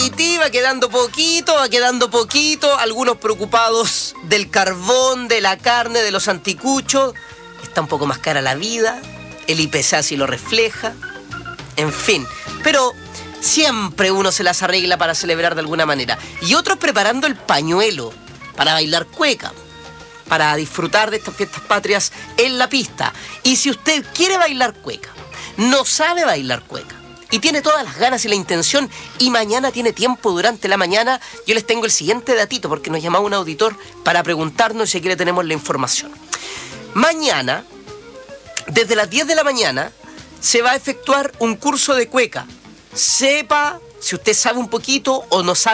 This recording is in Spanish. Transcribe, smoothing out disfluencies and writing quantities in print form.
Va quedando poquito, algunos preocupados del carbón, de la carne, de los anticuchos. Está un poco más cara la vida, el IPC así lo refleja, en fin. Pero siempre uno se las arregla para celebrar de alguna manera. Y otros preparando el pañuelo para bailar cueca, para disfrutar de estas fiestas patrias en la pista. Y si usted quiere bailar cueca, no sabe bailar cueca, y tiene todas las ganas y la intención, y mañana tiene tiempo durante la mañana, yo les tengo el siguiente datito, porque nos llamaba un auditor para preguntarnos si aquí le tenemos la información. Mañana, desde las 10 de la mañana, se va a efectuar un curso de cueca. Sepa si usted sabe un poquito o no sabe